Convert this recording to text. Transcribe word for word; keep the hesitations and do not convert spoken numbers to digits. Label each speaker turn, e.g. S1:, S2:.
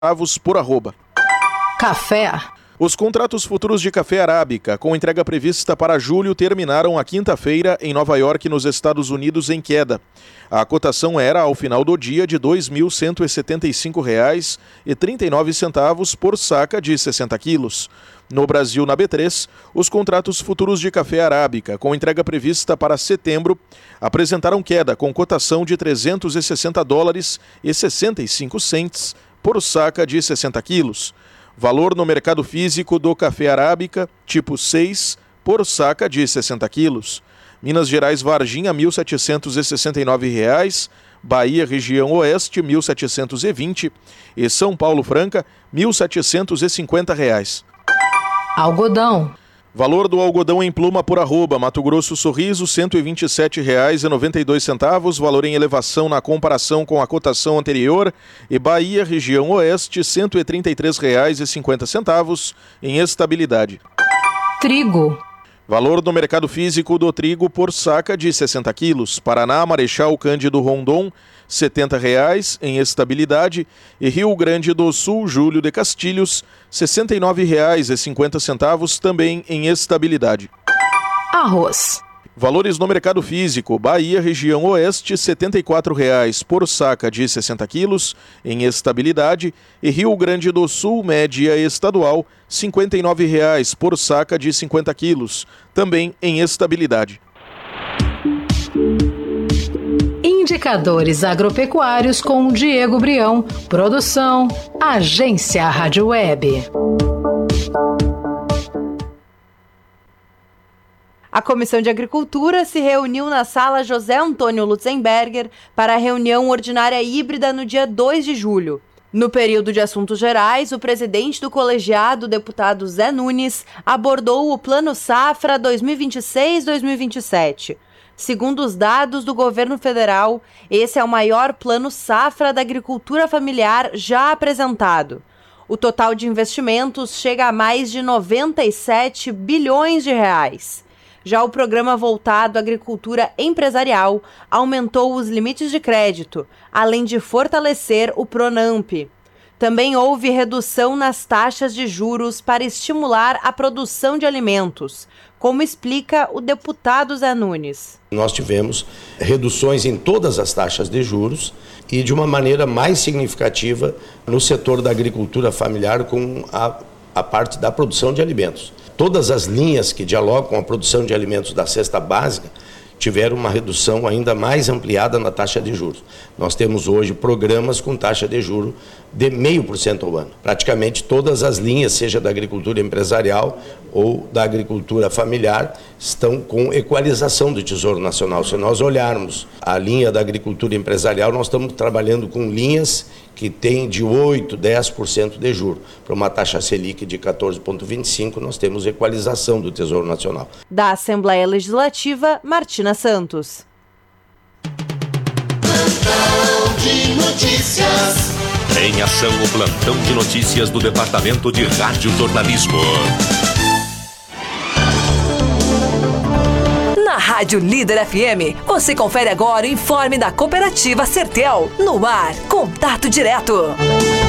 S1: centavos por arroba.
S2: Café.
S1: Os contratos futuros de café arábica, com entrega prevista para julho, terminaram a quinta-feira em Nova York, nos Estados Unidos, em queda. A cotação era, ao final do dia, de dois mil cento e setenta e cinco reais e trinta e nove centavos por saca de sessenta quilos. No Brasil, na B três, os contratos futuros de café arábica, com entrega prevista para setembro, apresentaram queda com cotação de trezentos e sessenta dólares e sessenta e cinco centes por saca de sessenta quilos. Valor no mercado físico do café arábica, tipo seis, por saca de sessenta quilos. Minas Gerais Varginha, mil setecentos e sessenta e nove reais. Bahia Região Oeste, mil setecentos e vinte. E São Paulo Franca, mil setecentos e cinquenta reais.
S2: Algodão.
S1: Valor do algodão em pluma por arroba, Mato Grosso Sorriso, cento e vinte e sete reais e noventa e dois centavos, valor em elevação na comparação com a cotação anterior. E Bahia, região oeste, cento e trinta e três reais e cinquenta centavos, em estabilidade.
S2: Trigo.
S1: Valor do mercado físico do trigo por saca de sessenta quilos. Paraná, Marechal Cândido Rondon, setenta reais, em estabilidade. E Rio Grande do Sul, Júlio de Castilhos, sessenta e nove reais e cinquenta centavos, também em estabilidade.
S2: Arroz.
S1: Valores no mercado físico. Bahia, região oeste, setenta e quatro reais por saca de sessenta quilos, em estabilidade. E Rio Grande do Sul, média estadual, cinquenta e nove reais por saca de cinquenta quilos, também em estabilidade.
S2: Indicadores agropecuários com Diego Brião. Produção, Agência Rádio Web.
S3: A Comissão de Agricultura se reuniu na sala José Antônio Lutzenberger para a reunião ordinária híbrida no dia dois de julho. No período de assuntos gerais, o presidente do colegiado, deputado Zé Nunes, abordou o Plano Safra dois mil e vinte e seis a dois mil e vinte e sete. Segundo os dados do governo federal, esse é o maior plano safra da agricultura familiar já apresentado. O total de investimentos chega a mais de noventa e sete bilhões de reais. Já o programa voltado à agricultura empresarial aumentou os limites de crédito, além de fortalecer o Pronamp. Também houve redução nas taxas de juros para estimular a produção de alimentos, como explica o deputado Zé Nunes.
S4: Nós tivemos reduções em todas as taxas de juros e de uma maneira mais significativa no setor da agricultura familiar com a, a parte da produção de alimentos. Todas as linhas que dialogam com a produção de alimentos da cesta básica tiveram uma redução ainda mais ampliada na taxa de juros. Nós temos hoje programas com taxa de juros de zero vírgula cinco por cento ao ano. Praticamente todas as linhas, seja da agricultura empresarial ou da agricultura familiar, estão com equalização do Tesouro Nacional. Se nós olharmos a linha da agricultura empresarial, nós estamos trabalhando com linhas que têm de oito, dez por cento de juros. Para uma taxa Selic de quatorze vírgula vinte e cinco, nós temos equalização do Tesouro Nacional.
S3: Da Assembleia Legislativa, Martina Santos.
S5: Plantão de notícias.
S6: Em ação, o plantão de notícias do Departamento de Rádio Jornalismo.
S7: Na Rádio Líder F M, você confere agora o informe da Cooperativa Sertel. No ar, contato direto.